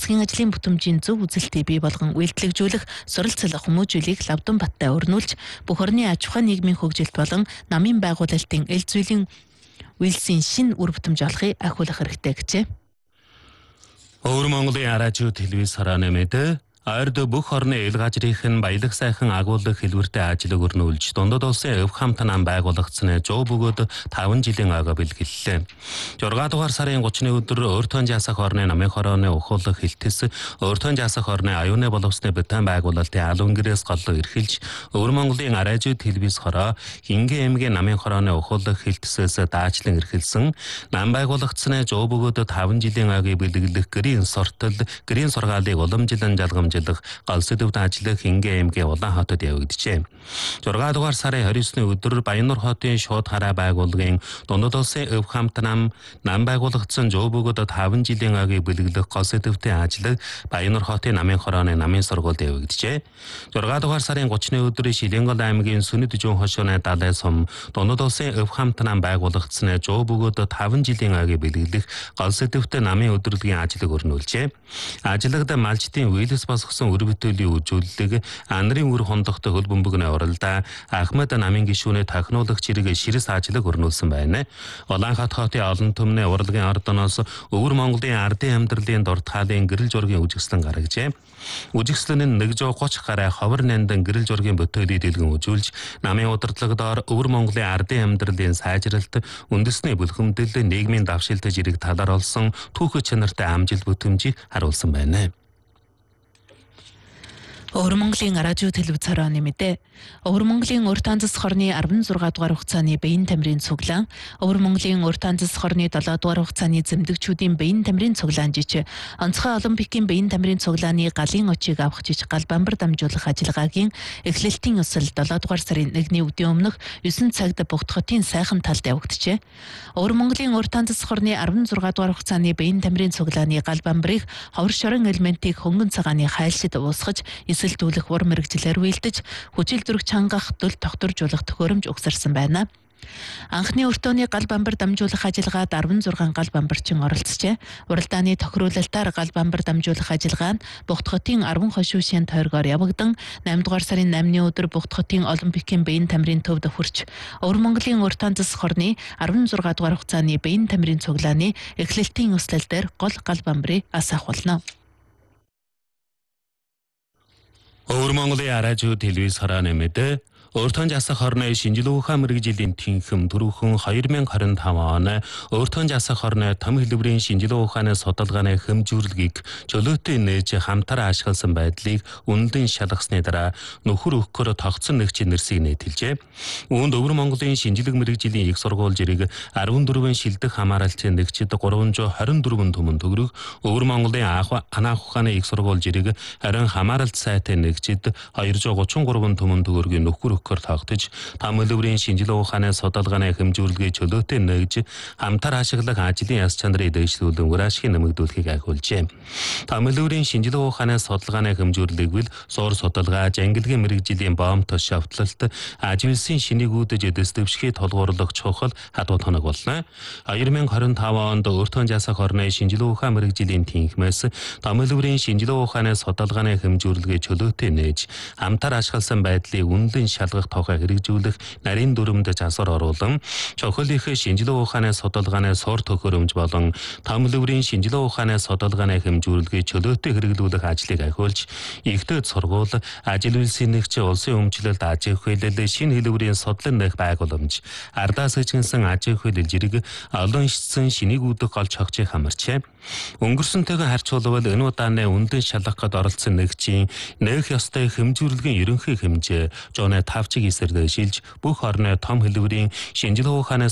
засгийн ажлын бүтэмжийн зөв үзэлтийг бий болгон үйлдэлжүүлэх суралцал хүмүүжүүлэх Лавданбаттай өрнүүлж бүх орны аж ахуй нийгмийн хөгжилт болон намын байгуулалтын эл зүйлийн үйлсийн шин үр бүтэмж олохыг ахиулах хэрэгтэй гэжээ. Өвөр Монголын радио телевиз харааны мэдээ Ойрд бүх орны ил газрын баялаг сайхан агуулгах хэлбэртэй ажлыг өрнүүлж дундад улсын өв хамт нам байгуулагдсны 100 бөгөөд 5 жилийн ага бэлгэллээ. 6 дугаар сарын 30-ны өдөр Өөртөө жасах орны намын хорооны ухуулах хилтэс Өөртөө жасах орны аюуны боловсны бетан байгуулалтын алуун гэрээс голлоо эрхэлж Өвөр Монголын радио телевиз хороо Хингээ эмгийн намын хорооны ухуулах хилтэсээс даачлан эрхэлсэн нам байгуулагдсны 100 бөгөөд 5 жилийн агийг бэлгэлэх гэрийн сургаалыг уламжлан жалгамж галсэдвд ажиллах Хингээ эмгийн улаан хотод явагджээ. 6 дугаар сарын 29-ны өдөр Баяннур хотын шууд хараа байгууллагын дундад улсын өв хамт нам байгуулагдсан 100 бөгөөд 5 жилийн агийг бэлгэлэх галсэдвдийн ажлыг Баяннур хотын намын хорооны намын сургуульд явагджээ. 6 дугаар сарын 30-ны өдөр Шилэнгол аймгийн Сүнэд Жүн хошууны далай сум дундад улсын өв хамт нам байгуулагдсан 100 бөгөөд 5 жилийн агийг бэлгэлэх галсэдвдийн намын өдрөлгийн ажлыг өрнүүлжээ. Ажлагд малчдын үйлс босгосон өр бүтээлийн үзүүлэлэг анарын үр хондохтой хөл бөмбөгний уралдаа Ахмад намын гишүүний тохиноологч хэрэг ширээс ажлыг өрнүүлсэн байна. Улаанхат хотын олон түмний урлагийн ордоноос Өвөр Монголын ардын амьдралын дуртахаалын гэрэл зургийн үжигслэн гаргажээ. Үжигслэн нь 130 гаруй ховор нандан гэрэл зургийн бүтээлийг дэлгэн үзүүлж намын удирдлагадаар Өвөр Монголын ардын амьдралын сайжралт, үндэсний бүлхэмдэл, нийгмийн давшилт зэрэг талаар олсон түүх чанартай амжилт бүтэмжийг харуулсан байна. Өвөр Монголын радио телевиз харааны мэдээ. Өвөр Монголын урт анзас хорны 16 дугаар хугацааны биеийн тамирын цуглаан, Өвөр Монголын урт анзас хорны 7 дугаар хугацааны зэмдэгчүүдийн биеийн тамирын цуглаан жиж, онцгой олимпикийн биеийн тамирын цуглааны галын очийг авах жиж гал бамбар дамжуулах ажиллагаагийн эхлэлтийн өсөл 7 дугаар сарын 1-ний өдийн өмнөх 9 цагт Богд хотын сайхан талд явагджээ. Өвөр Монголын урт анзас хорны 16 дугаар хугацааны биеийн тамирын цуглааны гал бамбарыг ховор шорон элементийг хөнгөн цагааны хайлшид уусгаж эсэлдүүлэх ур мэрэгчлэр үйлдэж хүчил зүрх чангах дөл тогтворжуулах төхөөрөмж өгсөрсөн байна. Анхны өртөөний гал бамбар дамжуулах ажиллагаад 16 гал бамбарчин оролцжээ. Уралдааны тохируулалтаар гал бамбар дамжуулах ажиллагаа нь Богд хотын 10 хошуушийн тойргоор явагдан 8 дугаар сарын 8-ны өдөр Богд хотын олимпикийн биеийн тамирын төвд хүрч Өвөр Монголын урт анзас хорны 16 дугаар хугацааны биеийн тамирын цуглааны эхлэлтийн өслөл дээр гол гал бамбарыг асаах болно. Өвөр Монголын радио телевиз харааны мэдээ Өөртөө жасах орны шинжилгээ мэрэгжлийн тэнхэм түрүүхэн 2025 оны Өөртөө жасах орны том хэлбэрийн шинжилгээ ухааны судалгааны хэмжүүлгийг чөлөөтэй нээж хамтараа ашигласан байдлыг үнэлэн шалгасны дараа нөхөр өгөхөөр тогтсон нэгжийн нэрсийг нийтэлжээ. Үүнд Өвөр Монголын шинжилгээ мэрэгжлийн их сургууль зэрэг 14 шилдэг хамааралцын нэгжид 324 түмэн төгрөг, Өвөр Монголын анаах ухааны их сургууль зэрэг харин хамааралт сайтын нэгжид 233 түмэн төгрөгийн нөхөр тогтож том хэлбэрийн шинжилгээ ухааны судалгааны хэмжүүлгээ чөлөөтэй нэгж хамтар ашиглах ажлын яс чанарыг дэвшлүүлэн үр ашиг нэмэгдүүлэхийг ахиулжээ. Том хэлбэрийн шинжилгээ ухааны судалгааны хэмжүүлгийг суур судалгаа, ангилгын мэрэгжлийн боомт шавтлалт, ажил үйлсийн шинийг үүдэж дэвшихийг тулгуурлах чухал хадууд хоног болно. 2025 онд Өөртөө жасах орны шинжилгээ ухаан мэрэгжлийн тэнхмээс том хэлбэрийн шинжилгээ ухааны судалгааны хэмжүүлгээ чөлөөтэй нээж хамтар ашигласан байдлыг үнэлэн шалгах тухай хэрэгжүүлэх нарийн дүрмд засвар оруулан чухал их шинжилгээ ухааны судалгааны суур төхөөрөмж болон том хэлбэрийн шинжилгээ ухааны судалгааны хэмжүүлгээ чөлөөтэй хэрэглүүлэх ажлыг ахиулж ихтэй сургууль, ажил үйлсийн нэгж, улсын өмчлөлт, аж ахуй хэлэл, шинэ хэлбэрийн судлан нэх байгууламж, ардаас хичгэнсэн аж ахуй хэлэл зэрэг олон ишцэн шинийг үүдэх гол чогчийг хамарчээ. Өнгөрсөнтэйгээ харьцуулбал энэ удааны үнэлэн шалгахад оролцсон нэгжийн нэх ёстой хэмжүүлгийн ерөнхий хэмжээ жууны 5 чиг эсрэг шилж бүх орны том хэлбэрийн шинжилгээ ухааны